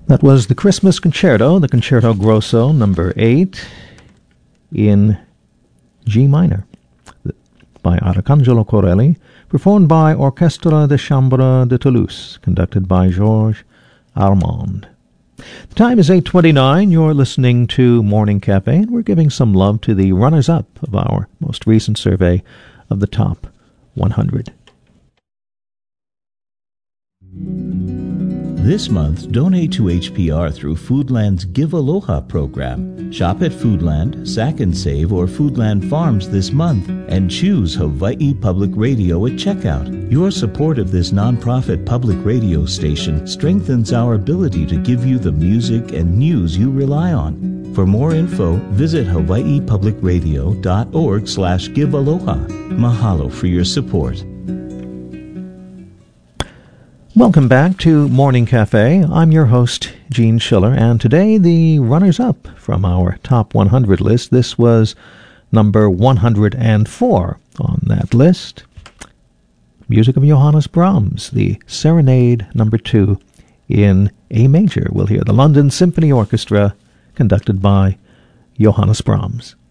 That was the Christmas Concerto, the Concerto Grosso, number 8, in G minor, by Arcangelo Corelli, performed by Orchestre de Chambre de Toulouse, conducted by Georges Armand. The time is 8:29. You're listening to Morning Cafe, and we're giving some love to the runners-up of our most recent survey of the top 100. This month, donate to HPR through Foodland's Give Aloha program. Shop at Foodland, Sack and Save, or Foodland Farms this month and choose Hawaii Public Radio at checkout. Your support of this nonprofit public radio station strengthens our ability to give you the music and news you rely on. For more info, visit hawaiipublicradio.org/givealoha. Mahalo for your support. Welcome back to Morning Cafe. I'm your host, Gene Schiller, and today the runners-up from our top 100 list. This was number 104 on that list. Music of Johannes Brahms, the Serenade number 2 in A major. We'll hear the London Symphony Orchestra, conducted by Johannes Brahms.